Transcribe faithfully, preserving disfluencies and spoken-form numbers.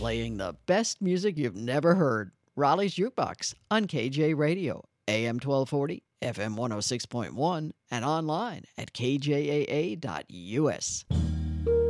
playing the best music you've never heard. Raleigh's Jukebox on K J Radio, A M twelve forty, F M one oh six point one, and online at K J A A dot U S.